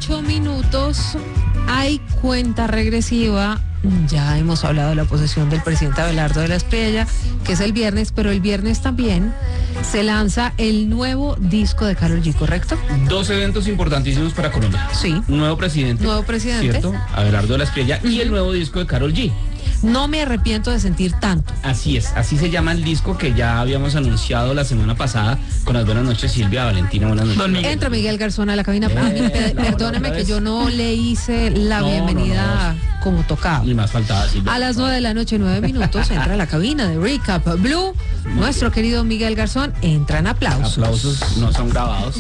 8 minutos, hay cuenta regresiva. Ya hemos hablado de la posesión del presidente Abelardo de la Espriella, que es el viernes, pero el viernes también se lanza el nuevo disco de Karol G, ¿correcto? Dos eventos importantísimos para Colombia. Sí. Nuevo presidente. ¿Cierto? Abelardo de la Espriella. Y el nuevo disco de Karol G. No me arrepiento de sentir tanto. Así es, así se llama el disco que ya habíamos anunciado la semana pasada con las buenas noches, Silvia, Valentina, buenas noches. Entra Miguel Garzón a la cabina. Perdóneme que yo no le hice la bienvenida como tocaba. Ni más faltaba, Silvia. A las 9 de la noche, 9 minutos, entra a la cabina de Recap Blue. Nuestro querido Miguel Garzón entra en aplausos. Aplausos no son grabados.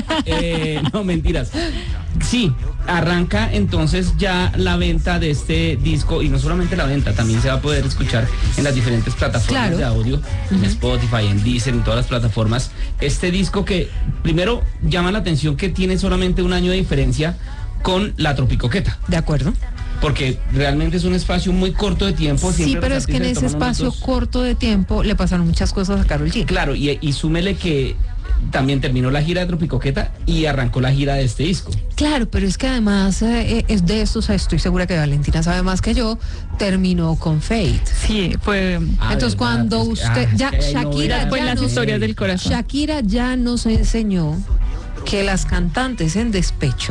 No, mentiras. Sí, arranca entonces ya la venta de este disco, y no solamente la venta, también se va a poder escuchar en las diferentes plataformas de audio, en Spotify, en Deezer, en todas las plataformas. Este disco que primero llama la atención que tiene solamente un año de diferencia con La Tropicoqueta. De acuerdo. Porque realmente es un espacio muy corto de tiempo. Sí, pero es que en ese espacio corto de tiempo le pasaron muchas cosas a Karol G. Claro, y súmele que también terminó la gira de Tropicoqueta y arrancó la gira de este disco. Claro, pero es que además es de esto, o sea, estoy segura que Valentina sabe más que yo, terminó con Fate. Sí, fue... Entonces verdad, cuando pues, usted, ya Shakira, fue las historias del corazón. Shakira ya nos enseñó que las cantantes en despecho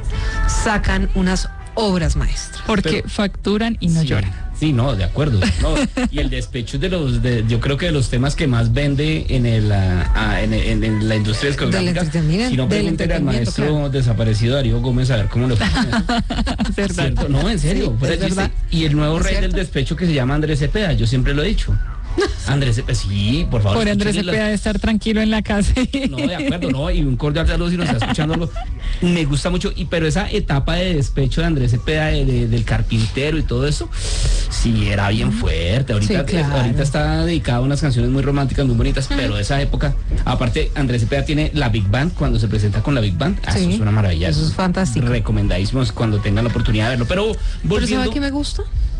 sacan unas obras maestras. Porque facturan y no lloran. Sí, no, de acuerdo. No, y el despecho es yo creo que de los temas que más vende en la industria discográfica. Si no, pregúntele al maestro desaparecido Darío Gómez a ver cómo lo pone. ¿Verdad? ¿Cierto? No, en serio. Sí, es verdad. Y el nuevo rey del despecho que se llama Andrés Cepeda, yo siempre lo he dicho. Andrés Cepeda, sí, por favor. Por Andrés Cepeda de estar tranquilo en la casa. No, de acuerdo, no, y un cordial saludo si nos está escuchando. Me gusta mucho, pero esa etapa de despecho de Andrés Cepeda, del carpintero y todo eso, sí, era bien fuerte. Ahorita, Sí, claro. Ahorita está dedicado a unas canciones muy románticas, muy bonitas, pero esa época, aparte, Andrés Cepeda tiene la Big Band, cuando se presenta con la Big Band, Sí, eso es una maravilla. eso es fantástico. Recomendadísimos cuando tengan la oportunidad de verlo. Pero ¿Pero volviendo... sabe qué me gusta?